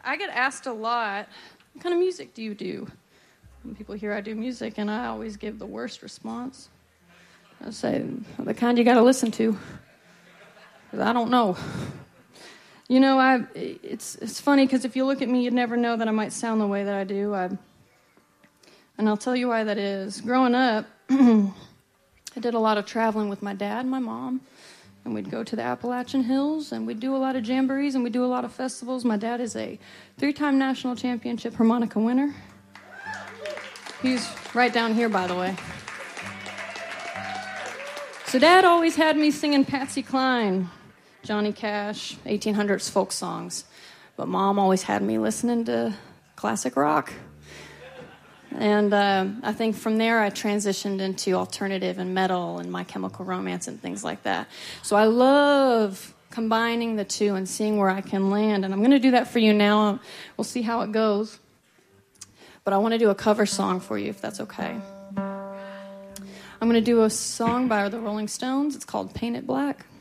I get asked a lot, what kind of music do you do? When people hear I do music, and I always give the worst response. I say, the kind you got to listen to. Because I don't know. You know, it's funny, because if you look at me, you'd never know that I might sound the way that I do. And I'll tell you why that is. Growing up, I did a lot of traveling with my dad and my mom. And we'd go to the Appalachian Hills, and we'd do a lot of jamborees, and we'd do a lot of festivals. My dad is a 3-time national championship harmonica winner. He's right down here, by the way. So Dad always had me singing Patsy Cline, Johnny Cash, 1800s folk songs. But Mom always had me listening to classic rock. And I think from there I transitioned into alternative and metal and My Chemical Romance and things like that. So I love combining the two and seeing where I can land. And I'm going to do that for you now. We'll see how it goes. But I want to do a cover song for you, if that's okay. I'm going to do a song by the Rolling Stones. It's called Paint It Black.